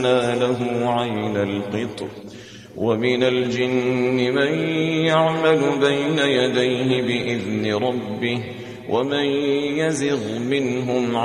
له عين القطر ومن الجن من يعمل بين يديه بإذن ربه ومن يزغ منهم